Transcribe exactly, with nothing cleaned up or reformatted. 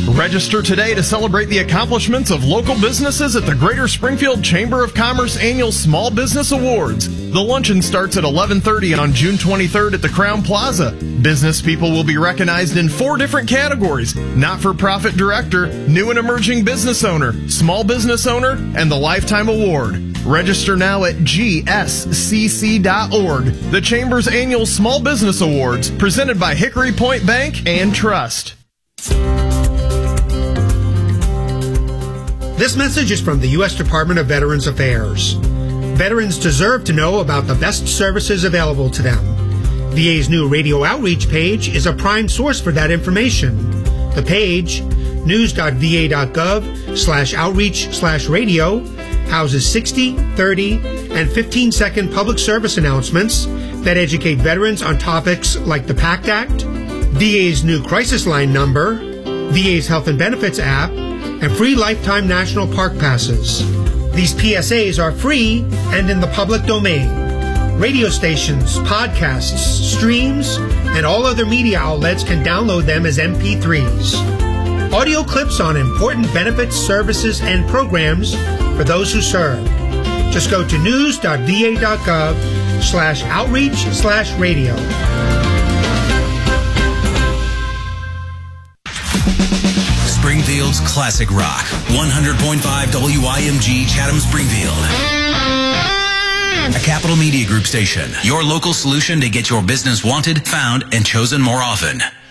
Register today to celebrate the accomplishments of local businesses at the Greater Springfield Chamber of Commerce Annual Small Business Awards. The luncheon starts at eleven thirty on June twenty-third at the Crown Plaza. Business people will be recognized in four different categories: not-for-profit director, new and emerging business owner, small business owner, and the Lifetime Award. Register now at G S C C dot org. The Chamber's Annual Small Business Awards, presented by Hickory Point Bank and Trust. This message is from the U S Department of Veterans Affairs. Veterans deserve to know about the best services available to them. V A's new radio outreach page is a prime source for that information. The page, news.va.gov slash outreach slash radio, houses sixty, thirty, and fifteen second public service announcements that educate veterans on topics like the PACT Act, V A's new crisis line number, V A's health and benefits app, and free lifetime national park passes. These P S As are free and in the public domain. Radio stations, podcasts, streams, and all other media outlets can download them as M P threes. Audio clips on important benefits, services, and programs for those who serve. Just go to news.va.gov slash outreach slash radio. Springfield's classic rock. one hundred point five W I M G Chatham Springfield. A Capital Media Group station. Your local solution to get your business wanted, found, and chosen more often.